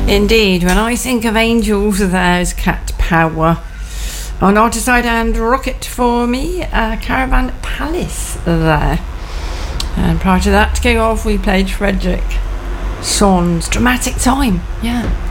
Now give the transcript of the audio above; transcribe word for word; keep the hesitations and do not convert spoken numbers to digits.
Indeed, when I think of Angels, there's Cat Power. On Articide and Rocket for me, uh, Caravan Palace there. And prior to that, to kick off, we played Frederick Son's Dramatic Time. Yeah.